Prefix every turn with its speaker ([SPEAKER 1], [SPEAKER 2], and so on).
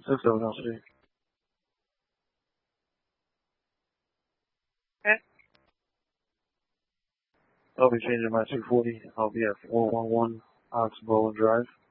[SPEAKER 1] 607 LC.
[SPEAKER 2] Okay.
[SPEAKER 1] I'll be changing my 240. I'll be at 411 Oxbow Drive.